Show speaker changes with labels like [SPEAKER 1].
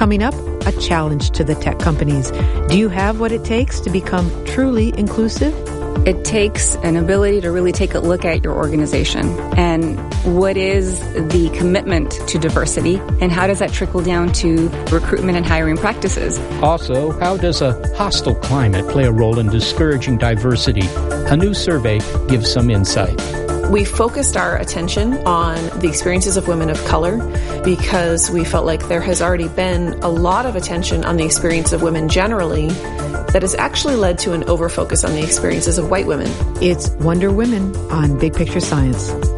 [SPEAKER 1] Coming up, a challenge to the tech companies. Do you have what it takes to become truly inclusive?
[SPEAKER 2] It takes an ability to really take a look at your organization and what is the commitment to diversity and how does that trickle down to recruitment and hiring practices.
[SPEAKER 3] Also, how does a hostile climate play a role in discouraging diversity? A new survey gives some insight.
[SPEAKER 4] We focused our attention on the experiences of women of color because we felt like there has already been a lot of attention on the experience of women generally that has actually led to an overfocus on the experiences of white women.
[SPEAKER 1] It's Wonder Women on Big Picture Science.